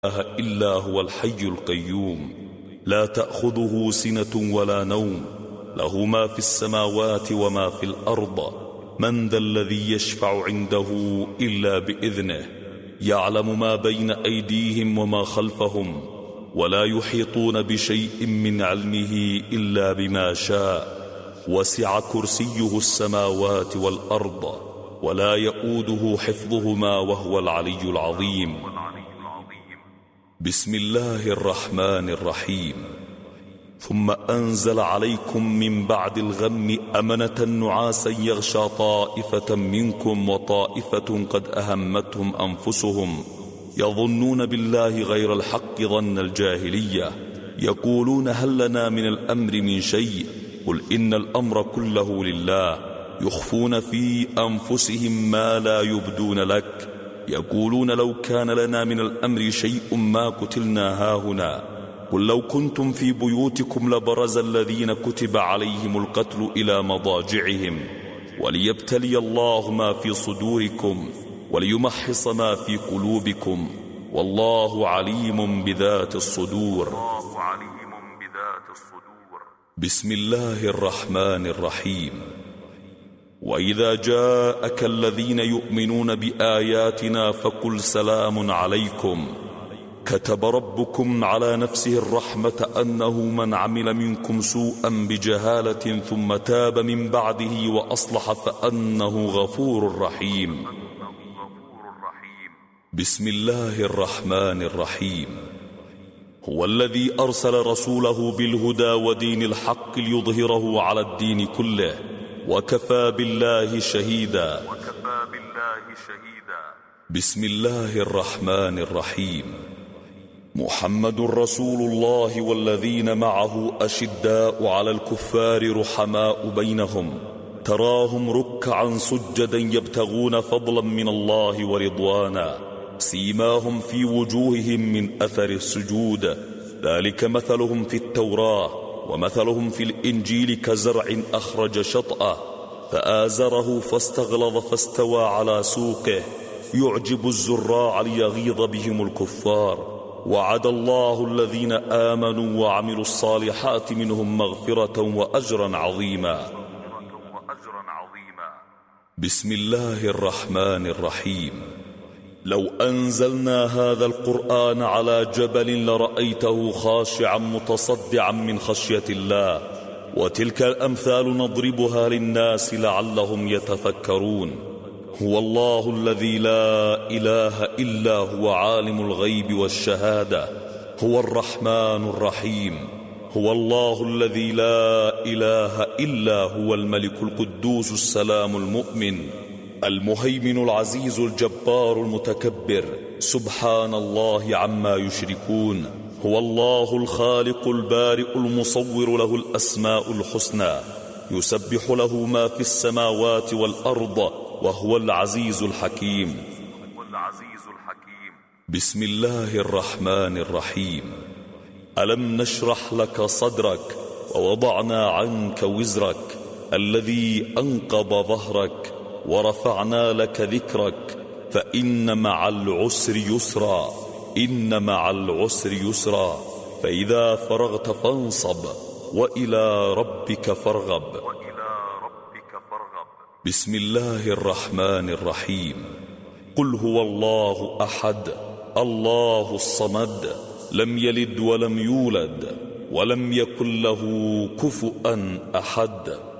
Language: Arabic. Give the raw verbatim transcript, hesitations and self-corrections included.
إله إلا هو الحي القيوم لا تأخذه سنة ولا نوم له ما في السماوات وما في الأرض من ذا الذي يشفع عنده إلا بإذنه يعلم ما بين أيديهم وما خلفهم ولا يحيطون بشيء من علمه إلا بما شاء وسع كرسيه السماوات والأرض ولا يؤوده حفظهما وهو العلي العظيم. بسم الله الرحمن الرحيم. ثم أنزل عليكم من بعد الغم أمنة نعاسا يغشى طائفة منكم وطائفة قد أهمتهم أنفسهم يظنون بالله غير الحق ظن الجاهلية يقولون هل لنا من الأمر من شيء قل إن الأمر كله لله يخفون في أنفسهم ما لا يبدون لك يقولون لو كان لنا من الأمر شيء ما قتلنا هاهنا قل لو كنتم في بيوتكم لبرز الذين كتب عليهم القتل إلى مضاجعهم وليبتلي الله ما في صدوركم وليمحص ما في قلوبكم والله عليم بذات الصدور. بسم الله الرحمن الرحيم. وإذا جاءك الذين يؤمنون بآياتنا فقل سلام عليكم كتب ربكم على نفسه الرحمة أنه من عمل منكم سوءا بجهالة ثم تاب من بعده وأصلح فأنه غفور رحيم. بسم الله الرحمن الرحيم. هو الذي أرسل رسوله بالهدى ودين الحق ليظهره على الدين كله وكفى بالله شهيدا. بسم الله الرحمن الرحيم. محمد رسول الله والذين معه أشداء على الكفار رحماء بينهم تراهم ركعا سجدا يبتغون فضلا من الله ورضوانا سيماهم في وجوههم من أثر السجود ذلك مثلهم في التوراة ومثلهم في الإنجيل كزرع أخرج شطأه فآزره فاستغلظ فاستوى على سوقه يعجب الزراع ليغيظ بهم الكفار وعد الله الذين آمنوا وعملوا الصالحات منهم مغفرة وأجرا عظيما. بسم الله الرحمن الرحيم. لو أنزلنا هذا القرآن على جبل لرأيته خاشعا متصدعا من خشية الله وتلك الأمثال نضربها للناس لعلهم يتفكرون. هو الله الذي لا إله إلا هو عالم الغيب والشهادة هو الرحمن الرحيم. هو الله الذي لا إله إلا هو الملك القدوس السلام المؤمن المهيمن العزيز الجبار المتكبر سبحان الله عما يشركون. هو الله الخالق البارئ المصور له الأسماء الحسنى يسبح له ما في السماوات والأرض وهو العزيز الحكيم. بسم الله الرحمن الرحيم. ألم نشرح لك صدرك ووضعنا عنك وزرك الذي أنقض ظهرك ورفعنا لك ذكرك فإن مع العسر يسرا إن مع العسر يسرا فإذا فرغت فانصب وإلى ربك فارغب. بسم الله الرحمن الرحيم. قل هو الله أحد الله الصمد لم يلد ولم يولد ولم يكن له كفؤا أحد.